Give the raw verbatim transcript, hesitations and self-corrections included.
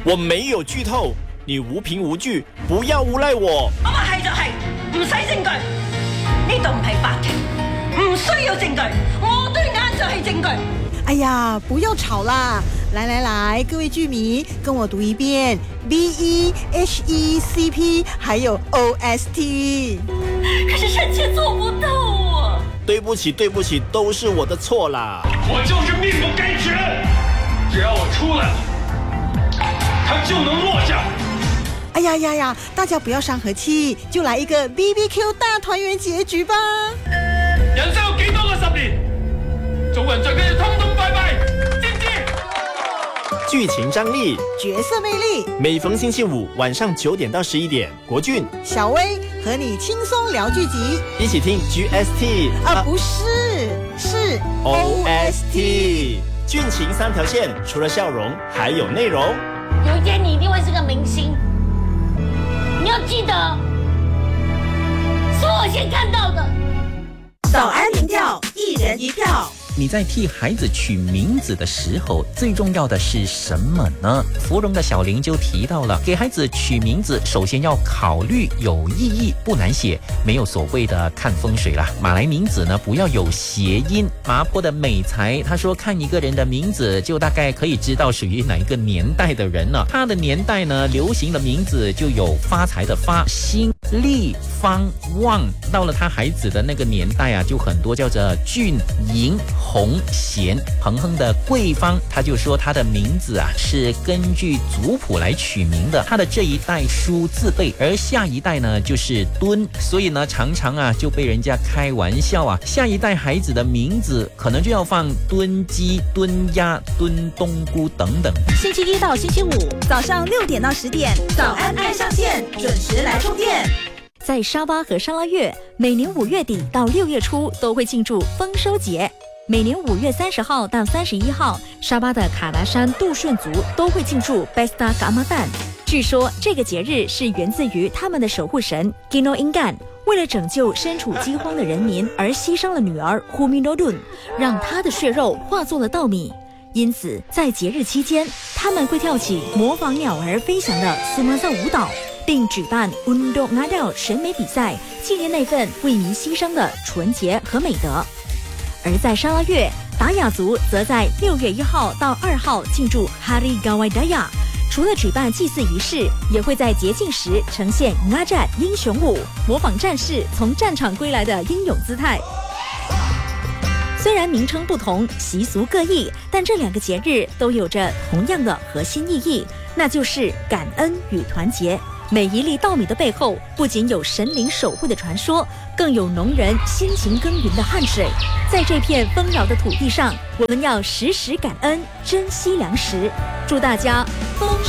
我沒有劇透，你無憑無據，不要誣賴我。 我話係就係，唔使證據，呢度唔係法庭，唔需要證據，我對眼就係證據。 哎呀，不要吵啦！來來來，各位劇迷，跟我讀一遍 B E H E C P 還有 O S T。 可是臣妾做不到啊！ 對不起，對不起，都是我的錯啦。 我就是命不該絕，只要我出來了，他就能落下。 哎呀呀呀，大家不要傷和氣，就來一個 B B Q 大團圓結局吧。 人生有幾多個十年？做人最緊要通通拜拜，知唔知？ 劇情張力， 角色魅力， 每逢星期五晚上九點到十一點，國俊、 小薇和你輕鬆聊劇集， 一起聽 G S T 啊，啊不是，是 O S T。劇情三條線，除了笑容，還有內容。 有一天你一定會是個明星，你要記得，是我先看到的。 早安民調，一人一票。 你在替孩子取名字的时候，最重要的是什么呢？芙蓉的小玲就提到了，给孩子取名字，首先要考虑有意义，不难写，没有所谓的看风水啦。马来名字呢，不要有谐音。麻坡的美才他说，看一个人的名字，就大概可以知道属于哪一个年代的人了。他的年代呢，流行的名字就有发财的发、兴、利、方、旺。到了他孩子的那个年代啊，就很多叫做俊、莹、洪、贤。恒恒的贵芳，他就说他的名字啊是根据族谱来取名的，他的这一代书字辈，而下一代呢就是敦，所以呢常常啊就被人家开玩笑啊，下一代孩子的名字可能就要放敦鸡、敦鸭、敦冬菇等等。 星期一到星期五早上六点到十点，早安爱上线，准时来充电。在沙巴和沙拉越，每年五月底到六月初都会庆祝丰收节。每年五月三十号到三十一号，沙巴的卡达山杜顺族都会庆祝 Pesta Kaamatan。据说这个节日是源自于他们的守护神 Gino Ingan， 为了拯救身处饥荒的人民而牺牲了女儿 Huminodun， 让她的血肉化作了稻米。因此，在节日期间，他们会跳起模仿鸟儿飞翔的苏马萨舞蹈，并举办 Undok Ngadau 审美比赛，纪念那份为民牺牲的纯洁和美德。而在沙拉越，达雅族则在六月一号到二号庆祝 Hari Gawai Daya， 除了举办祭祀仪式，也会在节庆时呈现 Ngajat 英雄舞，模仿战士从战场归来的英勇姿态。虽然名称不同，习俗各异，但这两个节日都有着同样的核心意义，那就是感恩与团结。每一粒稻米的背后，不仅有神灵守护的传说，更有农人辛勤耕耘的汗水。在这片丰饶的土地上，我们要时时感恩，珍惜粮食。祝大家丰收